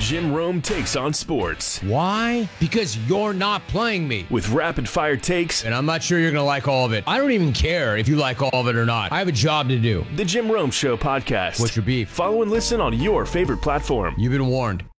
Jim Rome takes on sports. Why? Because you're not playing me. With rapid-fire takes. And I'm not sure you're going to like all of it. I don't even care if you like all of it or not. I have a job to do. The Jim Rome Show podcast. What's your beef? Follow and listen on your favorite platform. You've been warned.